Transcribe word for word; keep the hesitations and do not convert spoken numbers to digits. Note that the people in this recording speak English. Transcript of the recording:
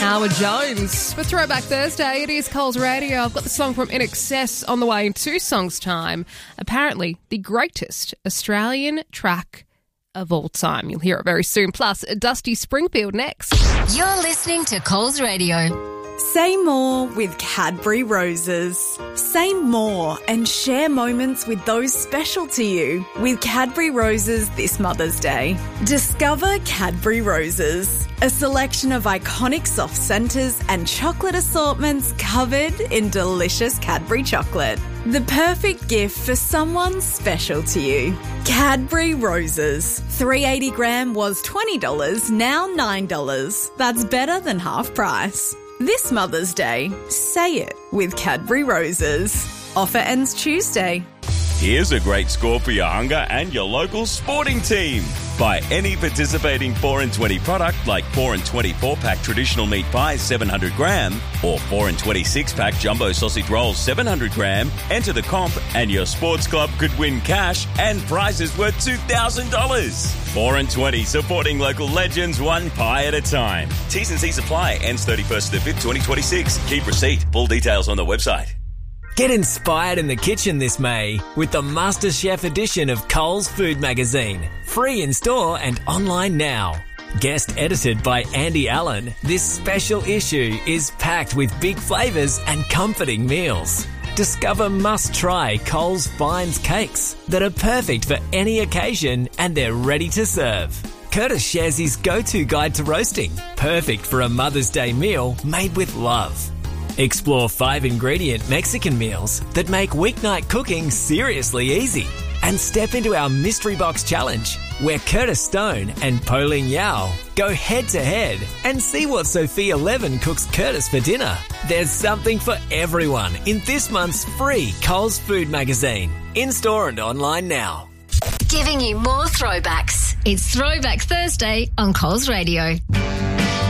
Howard Jones. For Throwback Thursday, it is Coles Radio. I've got the song from I N X S on the way in two songs' time. Apparently, the greatest Australian track of all time. You'll hear it very soon. Plus, Dusty Springfield next. You're listening to Coles Radio. Say more with Cadbury Roses. Say more and share moments with those special to you with Cadbury Roses this Mother's Day. Discover Cadbury Roses, a selection of iconic soft centres and chocolate assortments covered in delicious Cadbury chocolate. The perfect gift for someone special to you. Cadbury Roses. three hundred eighty gram was twenty dollars, now nine dollars. That's better than half price. This Mother's Day, say it with Cadbury Roses. Offer ends Tuesday. Here's a great score for your hunger and your local sporting team. Buy any participating four and twenty product like four and twenty four-pack traditional meat pies seven hundred gram or four and twenty six-pack jumbo sausage rolls seven hundred gram. Enter the comp and your sports club could win cash and prizes worth two thousand dollars. four and twenty, supporting local legends one pie at a time. T's and C's apply. Ends thirty-first of the fifth, twenty twenty-six. Keep receipt. Full details on the website. Get inspired in the kitchen this May with the MasterChef edition of Coles Food Magazine. Free in store and online now. Guest edited by Andy Allen, this special issue is packed with big flavours and comforting meals. Discover must-try Coles Finds cakes that are perfect for any occasion and they're ready to serve. Curtis shares his go-to guide to roasting, perfect for a Mother's Day meal made with love. Explore five-ingredient Mexican meals that make weeknight cooking seriously easy. And step into our Mystery Box Challenge, where Curtis Stone and Pauline Yao go head-to-head and see what Sophia Levin cooks Curtis for dinner. There's something for everyone in this month's free Coles Food Magazine. In-store and online now. Giving you more throwbacks. It's Throwback Thursday on Coles Radio.